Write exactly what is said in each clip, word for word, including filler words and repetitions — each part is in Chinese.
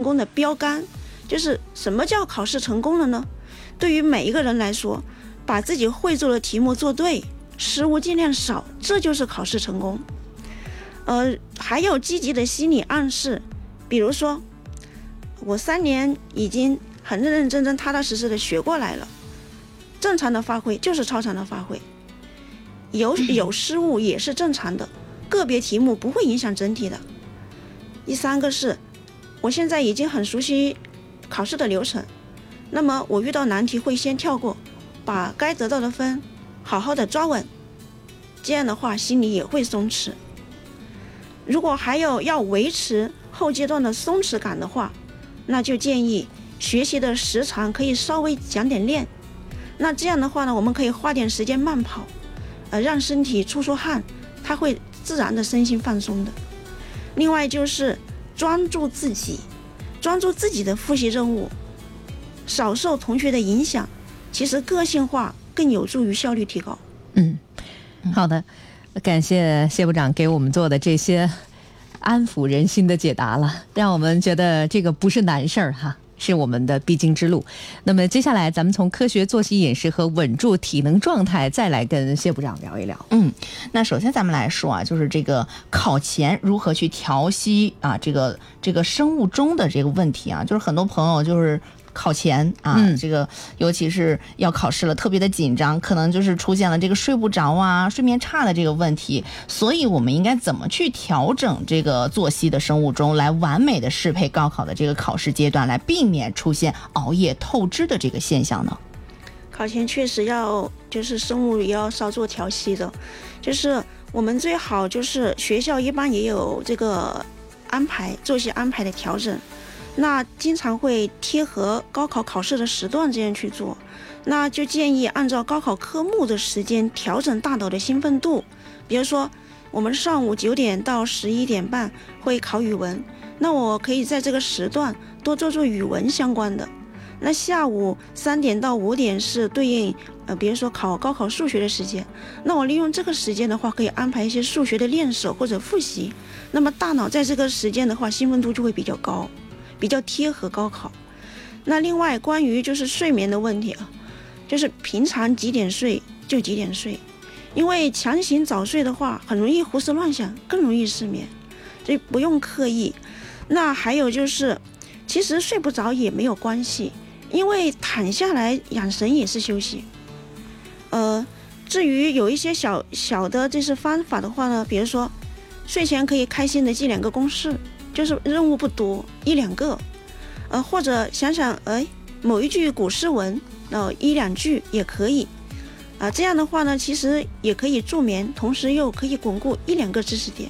功的标杆。就是什么叫考试成功了呢？对于每一个人来说，把自己会做的题目做对，失误尽量少，这就是考试成功。呃，还有积极的心理暗示，比如说我三年已经很认认真真踏踏实实的学过来了，正常的发挥就是超常的发挥，有有失误也是正常的，个别题目不会影响整体的。第三个是我现在已经很熟悉考试的流程，那么我遇到难题会先跳过，把该得到的分好好的抓稳，这样的话心里也会松弛。如果还有要维持后阶段的松弛感的话，那就建议学习的时长可以稍微讲点练，那这样的话呢，我们可以花点时间慢跑，呃，让身体出出汗，它会自然的身心放松的。另外就是专注自己，专注自己的复习任务，少受同学的影响，其实个性化更有助于效率提高。 嗯，好的，感谢谢部长给我们做的这些安抚人心的解答了，让我们觉得这个不是难事儿哈，是我们的必经之路。那么接下来咱们从科学作息饮食和稳住体能状态再来跟谢部长聊一聊。 嗯，那首先咱们来说啊，就是这个考前如何去调息啊，这个这个生物钟的这个问题啊，就是很多朋友就是考前啊、嗯，这个尤其是要考试了，特别的紧张，可能就是出现了这个睡不着啊、睡眠差的这个问题。所以我们应该怎么去调整这个作息的生物钟，来完美的适配高考的这个考试阶段，来避免出现熬夜透支的这个现象呢？ 考前确实要就是生物也要稍作调息的，就是我们最好就是学校一般也有这个安排作息安排的调整。那经常会贴合高考考试的时段这样去做，那就建议按照高考科目的时间调整大脑的兴奋度。比如说我们上午九点到十一点半会考语文，那我可以在这个时段多做做语文相关的。那下午三点到五点是对应呃，比如说考高考数学的时间，那我利用这个时间的话，可以安排一些数学的练手或者复习，那么大脑在这个时间的话兴奋度就会比较高，比较贴合高考。那另外关于就是睡眠的问题啊，就是平常几点睡就几点睡，因为强行早睡的话很容易胡思乱想，更容易失眠，所以不用刻意。那还有就是其实睡不着也没有关系，因为躺下来养神也是休息。呃，至于有一些小小的这是方法的话呢，比如说睡前可以开心的记两个公式，就是任务不多，一两个，呃，或者想想，哎，某一句古诗文，呃，一两句也可以，啊、呃，这样的话呢，其实也可以助眠，同时又可以巩固一两个知识点。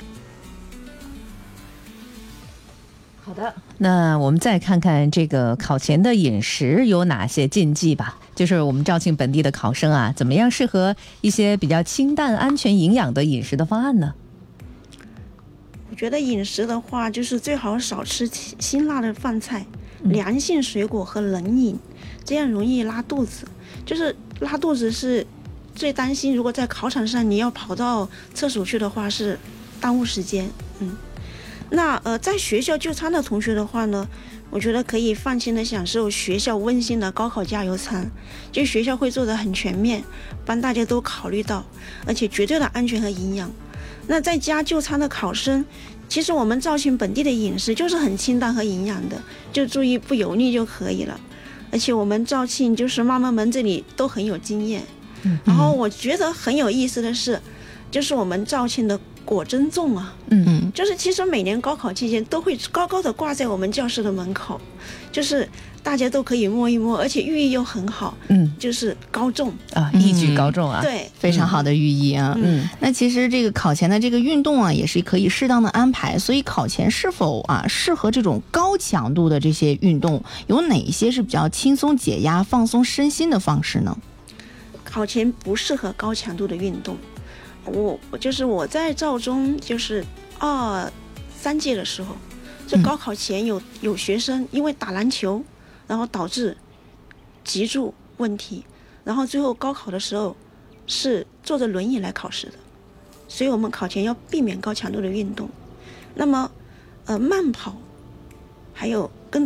好的，那我们再看看这个考前的饮食有哪些禁忌吧。就是我们肇庆本地的考生啊，怎么样适合一些比较清淡、安全、营养的饮食的方案呢？ 我觉得饮食的话，就是最好少吃辛辣的饭菜，凉性水果和冷饮，这样容易拉肚子。就是拉肚子是最担心，如果在考场上你要跑到厕所去的话，是耽误时间。嗯，那呃，在学校就餐的同学的话呢，我觉得可以放心的享受学校温馨的高考加油餐，就学校会做得很全面，帮大家都考虑到，而且绝对的安全和营养。那在家就餐的考生，其实我们肇庆本地的饮食就是很清淡和营养的，就注意不油腻就可以了。而且我们肇庆就是妈妈们这里都很有经验。嗯，然后我觉得很有意思的是，就是我们肇庆的果珍粽啊，嗯嗯，就是其实每年高考期间都会高高的挂在我们教室的门口，就是大家都可以摸一摸，而且寓意又很好，嗯，就是高中啊，一举高中啊， 嗯、对， 非常好的寓意啊。嗯，那其实这个考前的这个运动啊，也是可以适当的安排。所以考前是否啊适合这种高强度的这些运动，有哪一些是比较轻松解压、放松身心的方式呢？ 考前不适合高强度的运动。我就是我在肇中就是二三届的时候，这高考前有、嗯、有学生因为打篮球，然后导致脊柱问题，然后最后高考的时候是坐着轮椅来考试的。所以我们考前要避免高强度的运动。那么呃慢跑还有